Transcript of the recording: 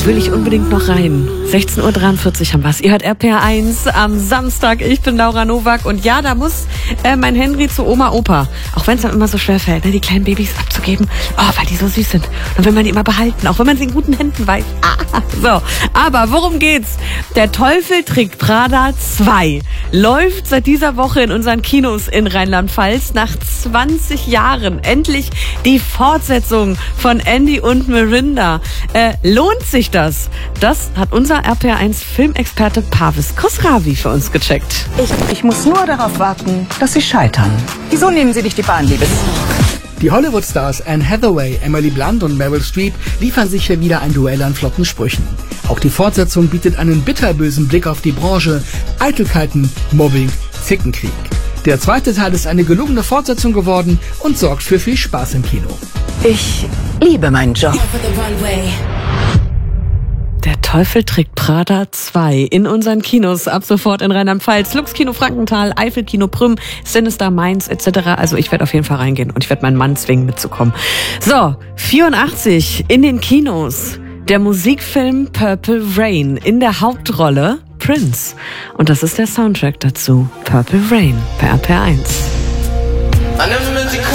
will ich unbedingt noch rein. 16:43 Uhr haben wir's. Ihr hört RPR1 am Samstag. Ich bin Laura Nowak und ja, da muss mein Henry zu Oma, Opa. Auch wenn es dann immer so schwer fällt, ne, die kleinen Babys abzugeben. Oh, weil die so süß sind. Und wenn man die immer behalten, auch wenn man sie in guten Händen weiß. So, aber worum geht's? Der Teufel trägt Prada 2 läuft seit dieser Woche in unseren Kinos in Rheinland-Pfalz. Nach 20 Jahren endlich die Fortsetzung von Andy und Miranda. Lohnt sich das? Das hat unser RPR1 Filmexperte Parvis Khosravi für uns gecheckt. Ich muss nur darauf warten, dass Sie scheitern. Wieso nehmen Sie nicht die Bahn, Liebes? Die Hollywood-Stars Anne Hathaway, Emily Blunt und Meryl Streep liefern sich hier wieder ein Duell an flotten Sprüchen. Auch die Fortsetzung bietet einen bitterbösen Blick auf die Branche, Eitelkeiten, Mobbing, Zickenkrieg. Der zweite Teil ist eine gelungene Fortsetzung geworden und sorgt für viel Spaß im Kino. Ich liebe meinen Job. Der Teufel trägt Prada 2 in unseren Kinos ab sofort in Rheinland-Pfalz. Lux Kino Frankenthal, Eifel-Kino Prüm, Sinister Mainz etc. Also ich werde auf jeden Fall reingehen und ich werde meinen Mann zwingen mitzukommen. So, 84 in den Kinos. Der Musikfilm Purple Rain, in der Hauptrolle Prince. Und das ist der Soundtrack dazu. Purple Rain bei RPR1.